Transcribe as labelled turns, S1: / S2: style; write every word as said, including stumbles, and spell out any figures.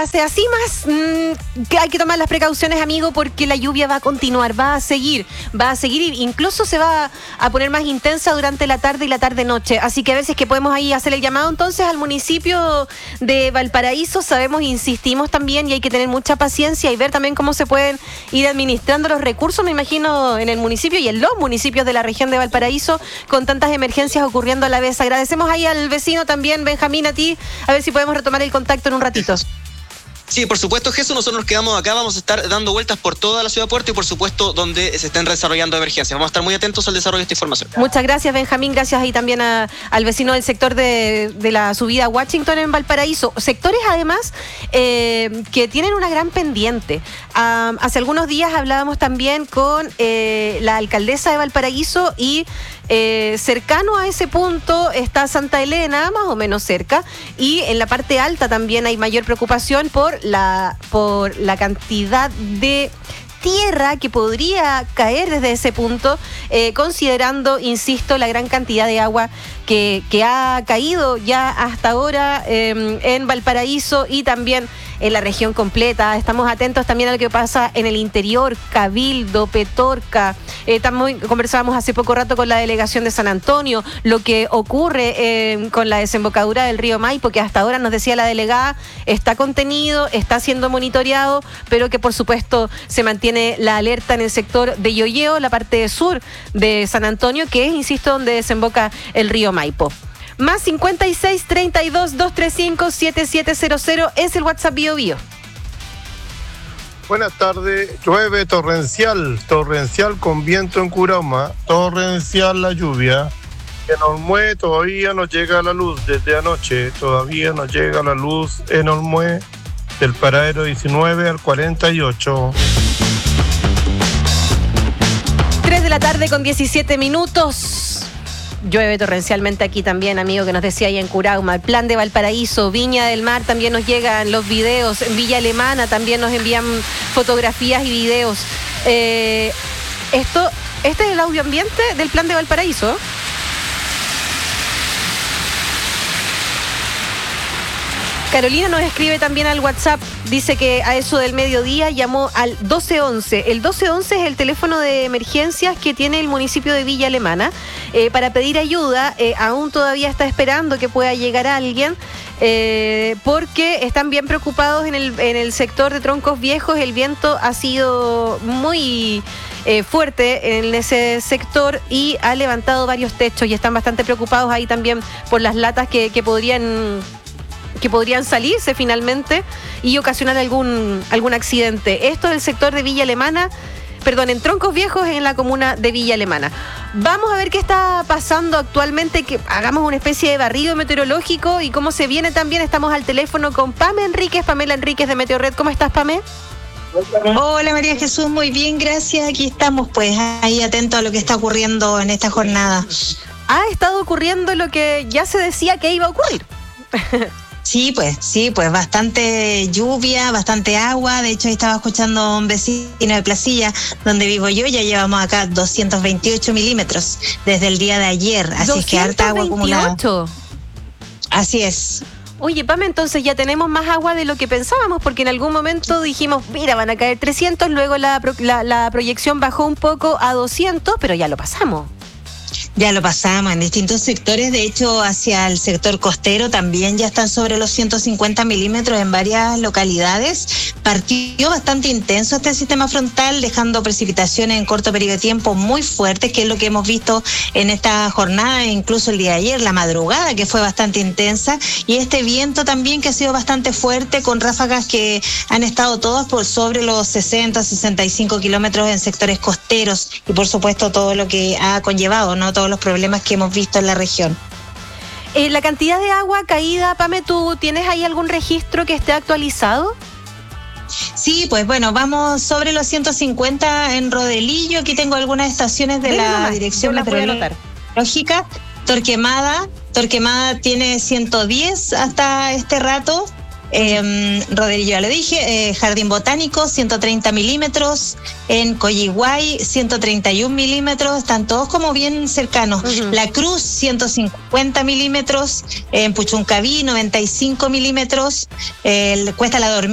S1: mientras así más, mmm, que hay que tomar las precauciones, amigo, porque la lluvia va a continuar, va a seguir, va a seguir, incluso se va a poner más intensa durante la tarde y la tarde-noche. Así que a veces que podemos ahí hacer el llamado entonces al municipio de Valparaíso. Sabemos, insistimos también, y hay que tener mucha paciencia y ver también cómo se pueden ir administrando los recursos, me imagino, en el municipio y en los municipios de la región de Valparaíso, con tantas emergencias ocurriendo a la vez. Agradecemos ahí al vecino también, Benjamín, a ti, a ver si podemos retomar el contacto en un ratito.
S2: Sí, por supuesto, Jesús, nosotros nos quedamos acá, vamos a estar dando vueltas por toda la ciudad de Puerto y por supuesto donde se estén desarrollando emergencias. Vamos a estar muy atentos al desarrollo de esta información.
S1: Muchas gracias, Benjamín, gracias ahí también a, al vecino del sector de, de la subida a Washington en Valparaíso. Sectores además eh, que tienen una gran pendiente. Um, hace algunos días hablábamos también con eh, la alcaldesa de Valparaíso y Eh, cercano a ese punto está Santa Elena, más o menos cerca, y en la parte alta también hay mayor preocupación por la, por la cantidad de tierra que podría caer desde ese punto, eh, considerando, insisto, la gran cantidad de agua que, que ha caído ya hasta ahora eh, en Valparaíso y también en la región completa. Estamos atentos también a lo que pasa en el interior, Cabildo, Petorca. Eh, también conversábamos hace poco rato con la delegación de San Antonio, lo que ocurre eh, con la desembocadura del río Maipo, que hasta ahora nos decía la delegada, está contenido, está siendo monitoreado, pero que por supuesto se mantiene la alerta en el sector de Yoyeo, la parte sur de San Antonio, que es, insisto, donde desemboca el río Maipo. Más cincuenta y seis, treinta y dos, doscientos treinta y cinco, setenta y siete cero cero es el WhatsApp Bio Bio.
S3: Buenas tardes. Llueve torrencial, torrencial con viento en Curauma, torrencial la lluvia. En Olmué todavía no llega la luz desde anoche, todavía no llega la luz en Olmué, del paradero diecinueve al cuarenta y ocho.
S1: tres de la tarde con diecisiete minutos. Llueve torrencialmente aquí también, amigo, que nos decía ahí en Curauma. El plan de Valparaíso, Viña del Mar, también nos llegan los videos. En Villa Alemana también nos envían fotografías y videos. Eh, esto, este es el audio ambiente del plan de Valparaíso. Carolina nos escribe también al WhatsApp, dice que a eso del mediodía llamó al doce once. El doce once es el teléfono de emergencias que tiene el municipio de Villa Alemana eh, para pedir ayuda. Eh, aún todavía está esperando que pueda llegar alguien eh, porque están bien preocupados en el, en el sector de Troncos Viejos. El viento ha sido muy eh, fuerte en ese sector y ha levantado varios techos y están bastante preocupados ahí también por las latas que, que podrían... que podrían salirse finalmente y ocasionar algún, algún accidente. Esto es el sector de Villa Alemana, perdón, en Troncos Viejos, en la comuna de Villa Alemana. Vamos a ver qué está pasando actualmente, que hagamos una especie de barrido meteorológico y cómo se viene también. Estamos al teléfono con Pame Enríquez, Pamela Enríquez de Meteorred. ¿Cómo estás, Pame?
S4: Hola María Jesús, muy bien, gracias. Aquí estamos pues ahí atentos a lo que está ocurriendo en esta jornada.
S1: Ha estado ocurriendo lo que ya se decía que iba a ocurrir.
S4: Sí, pues, sí, pues bastante lluvia, bastante agua. De hecho, estaba escuchando a un vecino de Placilla, donde vivo yo, ya llevamos acá doscientos veintiocho milímetros desde el día de ayer. Así es que harta agua acumulada. Así es.
S1: Oye, Pame, entonces ya tenemos más agua de lo que pensábamos, porque en algún momento dijimos, mira, van a caer trescientos, luego la, la, la proyección bajó un poco a doscientos, pero ya lo pasamos.
S4: Ya lo pasamos en distintos sectores, de hecho hacia el sector costero también ya están sobre los ciento cincuenta milímetros en varias localidades. Partió bastante intenso este sistema frontal, dejando precipitaciones en corto periodo de tiempo muy fuertes, que es lo que hemos visto en esta jornada, incluso el día de ayer, la madrugada que fue bastante intensa, y este viento también que ha sido bastante fuerte, con ráfagas que han estado todas por sobre los sesenta, sesenta y cinco kilómetros en sectores costeros, y por supuesto todo lo que ha conllevado, ¿no? Todo los problemas que hemos visto en la región.
S1: Eh, la cantidad de agua caída, Pame, ¿tú tienes ahí algún registro que esté actualizado?
S4: Sí, pues bueno, vamos sobre los ciento cincuenta en Rodelillo. Aquí tengo algunas estaciones de
S1: Dele
S4: la
S1: nomás,
S4: Dirección Meteorológica. Torquemada, Torquemada tiene ciento diez hasta este rato. Eh, Rodelillo ya lo dije, eh, Jardín Botánico ciento treinta milímetros, en Coyhaique ciento treinta y un milímetros, están todos como bien cercanos. Uh-huh. La Cruz ciento cincuenta milímetros, en Puchuncaví noventa y cinco milímetros, eh, Cuesta La Dormida